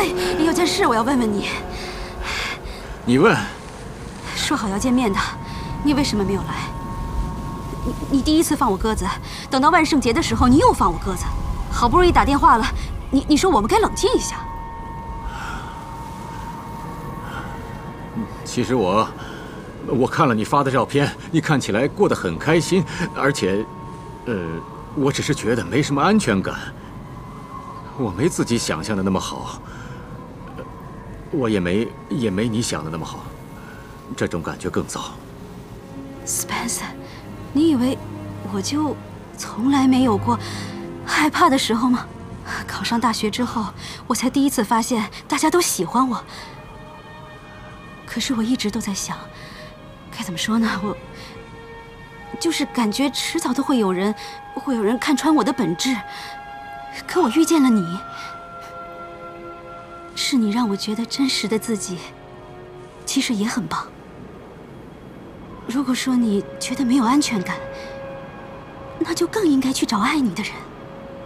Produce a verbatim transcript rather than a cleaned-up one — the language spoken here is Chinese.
哎，有件事我要问问你。 你问。 说好要见面的，你为什么没有来？你你第一次放我鸽子，等到万圣节的时候，你又放我鸽子。好不容易打电话了，你你说我们该冷静一下。 其实我，我看了你发的照片，你看起来过得很开心，而且，呃，我只是觉得没什么安全感。我没自己想象的那么好，我也没也没你想的那么好，这种感觉更糟。 Spencer， 你以为我就从来没有过害怕的时候吗？考上大学之后，我才第一次发现大家都喜欢我。可是我一直都在想，该怎么说呢？我就是感觉迟早都会有人，会有人看穿我的本质。可我遇见了你，是你让我觉得真实的自己其实也很棒。如果说你觉得没有安全感，那就更应该去找爱你的人。